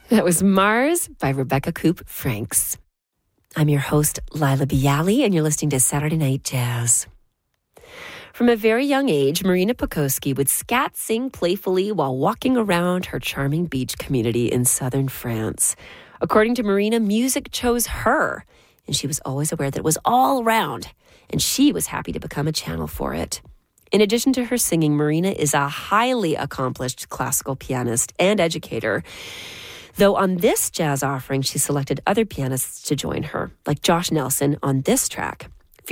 That was Mars by Rebecca Coop Franks. I'm your host, Lila Bialy, and you're listening to Saturday Night Jazz. From a very young age, Marina Pekoski would scat sing playfully while walking around her charming beach community in southern France. According to Marina, music chose her, and she was always aware that it was all around, and she was happy to become a channel for it. In addition to her singing, Marina is a highly accomplished classical pianist and educator. Though on this jazz offering, she selected other pianists to join her, like Josh Nelson on this track.